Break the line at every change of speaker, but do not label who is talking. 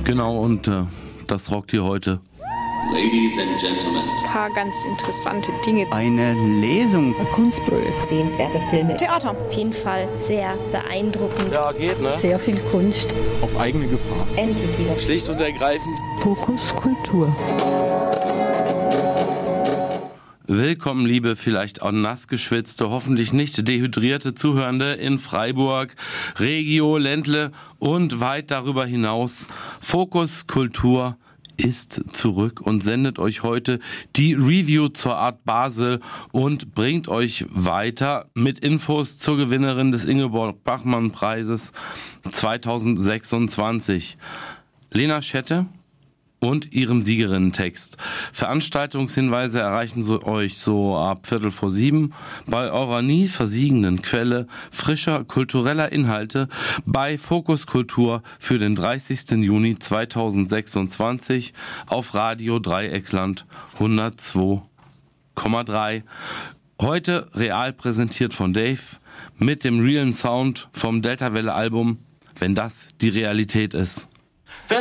Genau, und das rockt hier heute.
Ladies and Gentlemen.
Ein paar ganz interessante Dinge.
Eine Lesung.
Ein Kunstprojekt.
Sehenswerte Filme.
Theater.
Auf jeden Fall sehr beeindruckend.
Ja, geht, ne?
Sehr viel Kunst.
Auf eigene Gefahr.
Endlich wieder.
Schlicht und ergreifend.
Fokus Kultur.
Willkommen, liebe, vielleicht auch nass geschwitzte, hoffentlich nicht dehydrierte Zuhörende in Freiburg, Regio, Ländle und weit darüber hinaus. Fokus Kultur ist zurück und sendet euch heute die Review zur Art Basel und bringt euch weiter mit Infos zur Gewinnerin des Ingeborg-Bachmann-Preises 2026. Lena Schette und ihrem Siegerinnen-Text. Veranstaltungshinweise erreichen euch so ab 6:15 bei eurer nie versiegenden Quelle frischer kultureller Inhalte bei Fokus Kultur für den 30. Juni 2026 auf Radio Dreieckland 102,3. Heute real präsentiert von Dave mit dem realen Sound vom Delta Welle Album, wenn das die Realität ist.